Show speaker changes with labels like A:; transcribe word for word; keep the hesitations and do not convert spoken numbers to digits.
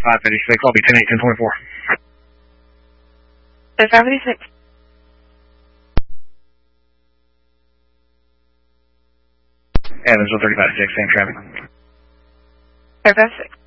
A: five fifty-six, I'll be ten eight, ten twenty-four.
B: five fifty-six.
A: Evansville thirty-five six, same traffic.
B: five fifty-six.